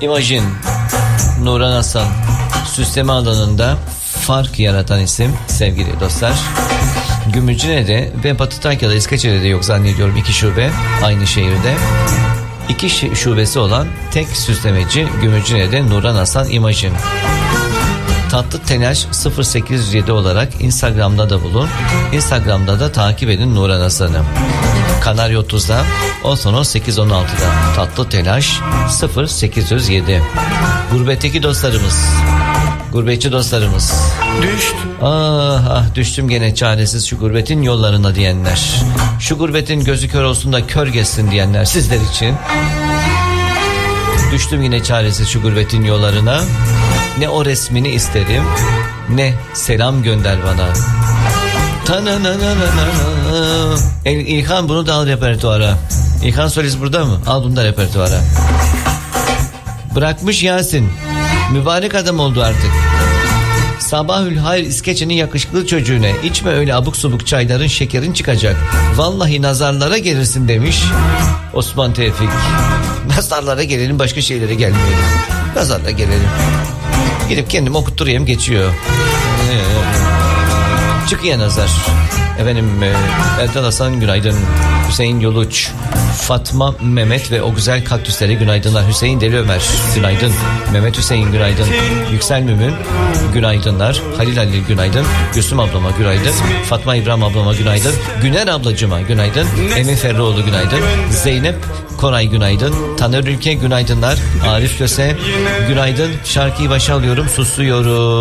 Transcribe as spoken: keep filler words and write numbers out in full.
İmajin, Nuran Hasan süsleme alanında fark yaratan isim sevgili dostlar. Gümüşhane'de ve Batı Trakya'da, İskeçe'de de yok zannediyorum, iki şube aynı şehirde. İki şubesi olan tek süslemeci Gümüşhane'de Nuran Hasan İmajin. Tatlı Telaş sıfır sekiz yedi olarak Instagram'da da bulun. Instagram'da da takip edin Nuran Hasan'ı. Kanarya otuzda, Otono sekiz on altıda. Tatlı Telaş sıfır sekiz yüz yedi. Gurbetteki dostlarımız, gurbetçi dostlarımız. Düştüm. Ah ah düştüm gene çaresiz şu gurbetin yollarına diyenler. Şu gurbetin gözü kör olsun da kör geçsin diyenler sizler için. Düştüm yine çaresiz şu gurbetin yollarına. Ne o resmini isterim, ne selam gönder bana. El, İlhan bunu da al repertuara. İlhan Solis burada mı? Al bunu da repertuara. Bırakmış Yasin. Mübarek adam oldu artık. Sabahül hayır İskeçe'nin yakışıklı çocuğuna, içme öyle abuk subuk çayların, şekerin çıkacak. Vallahi nazarlara gelirsin demiş Osman Tevfik. Nazarlara gelelim, başka şeylere gelmeyelim. Nazarlara gelelim. Gidip kendimi okutturayım, geçiyor. Ee, çıkıyor nazar. Efendim e, Erdal Hasan günaydın. Hüseyin Yoluç, Fatma Mehmet ve o güzel kaktüslere günaydınlar. Hüseyin Deli Ömer günaydın. Mehmet Hüseyin günaydın. Yüksel Mümin günaydınlar. Halil Halil günaydın. Gülsüm ablama günaydın. Fatma İbrahim ablama günaydın. Güner ablacıma günaydın. Emin Ferroğlu günaydın. Zeynep Koray günaydın. Taner Ülke günaydınlar. Arif Köse günaydın. Şarkıyı başa alıyorum, susuyorum.